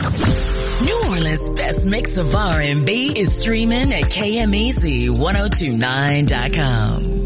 New Orleans' best mix of R&B is streaming at KMEZ1029.com.